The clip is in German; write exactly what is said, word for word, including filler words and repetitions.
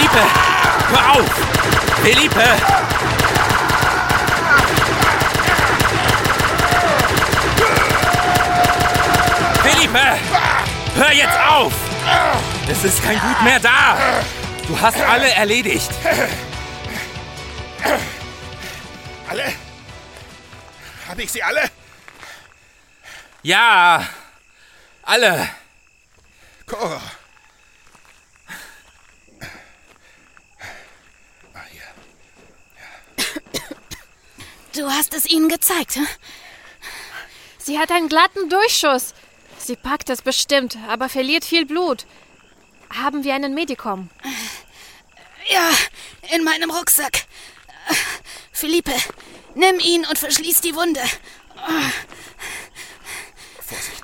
Felipe! Hör auf! Felipe! Felipe! Hör jetzt auf! Es ist kein Blut mehr da! Du hast alle erledigt! Alle? Habe ich sie alle? Ja, alle. Cora. Ah, hier. Ja. Du hast es ihnen gezeigt, hm? Sie hat einen glatten Durchschuss. Sie packt es bestimmt, aber verliert viel Blut. Haben wir einen Medikum? Ja, in meinem Rucksack. Felipe, nimm ihn und verschließ die Wunde. Vorsicht.